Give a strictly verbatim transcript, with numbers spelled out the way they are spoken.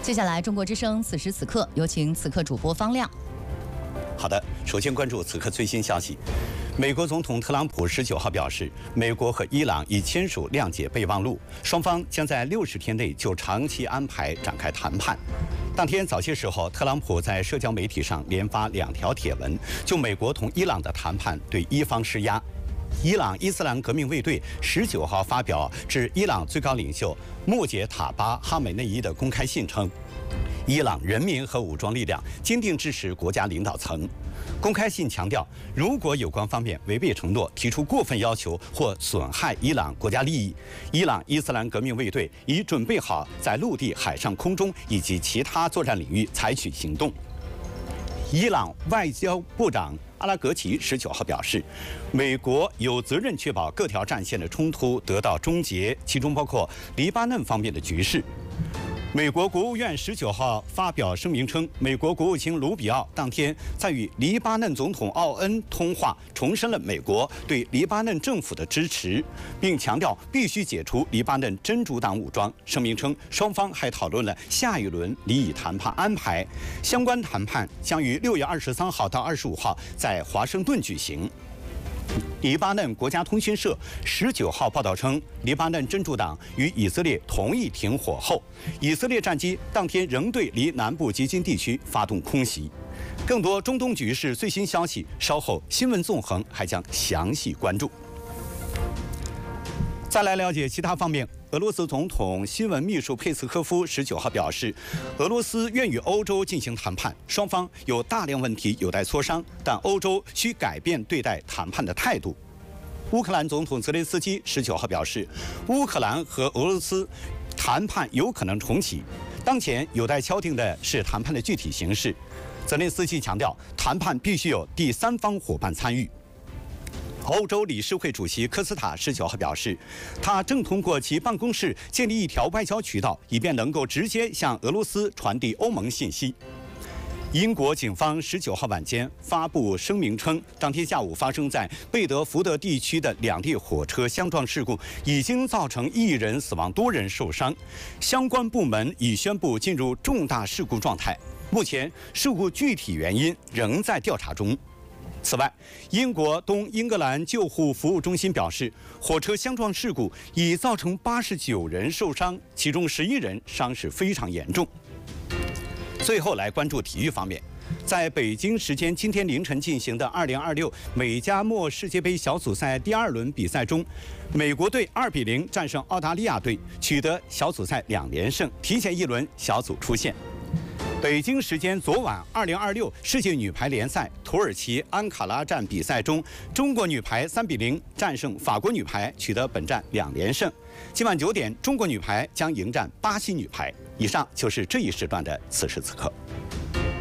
接下来，中国之声此时此刻有请此刻主播方亮。 好的，首先关注此刻最新消息。美国总统特朗普十九号表示，美国和伊朗已签署谅解备忘录，双方将在六十天内就长期安排展开谈判。当天早些时候，特朗普在社交媒体上连发两条帖文，就美国同伊朗的谈判对伊方施压。伊朗伊斯兰革命卫队十九号发表致伊朗最高领袖穆杰塔巴·哈梅内伊的公开信称，伊朗人民和武装力量坚定支持国家领导层。公开信强调，如果有关方面违背承诺，提出过分要求或损害伊朗国家利益，伊朗伊斯兰革命卫队已准备好在陆地、海上、空中以及其他作战领域采取行动。伊朗外交部长阿拉格齐十九号表示，美国有责任确保各条战线的冲突得到终结，其中包括黎巴嫩方面的局势。美国国务院十九号发表声明称，美国国务卿卢比奥当天在与黎巴嫩总统奥恩通话，重申了美国对黎巴嫩政府的支持，并强调必须解除黎巴嫩真主党武装。声明称，双方还讨论了下一轮离以谈判安排，相关谈判将于六月二十三号到二十五号在华盛顿举行。黎巴嫩国家通讯社十九号报道称，黎巴嫩真主党与以色列同意停火后，以色列战机当天仍对离南部集金地区发动空袭。更多中东局势最新消息，稍后新闻纵横还将详细关注。再来了解其他方面。俄罗斯总统新闻秘书佩斯科夫十九号表示，俄罗斯愿与欧洲进行谈判，双方有大量问题有待磋商，但欧洲需改变对待谈判的态度。乌克兰总统泽连斯基十九号表示，乌克兰和俄罗斯谈判有可能重启，当前有待敲定的是谈判的具体形式。泽连斯基强调，谈判必须有第三方伙伴参与。欧洲理事会主席科斯塔十九号表示，他正通过其办公室建立一条外交渠道，以便能够直接向俄罗斯传递欧盟信息。英国警方十九号晚间发布声明称，当天下午发生在贝德福德地区的两列火车相撞事故已经造成一人死亡，多人受伤。相关部门已宣布进入重大事故状态，目前事故具体原因仍在调查中。此外，英国东英格兰救护服务中心表示，火车相撞事故已造成八十九人受伤，其中十一人伤势非常严重。最后来关注体育方面，在北京时间今天凌晨进行的二零二六美加墨世界杯小组赛第二轮比赛中，美国队二比零战胜澳大利亚队，取得小组赛两连胜，提前一轮小组出线。北京时间昨晚，二零二六世界女排联赛土耳其安卡拉站比赛中，中国女排三比零战胜法国女排，取得本站两连胜。今晚九点，中国女排将迎战巴西女排。以上就是这一时段的此时此刻。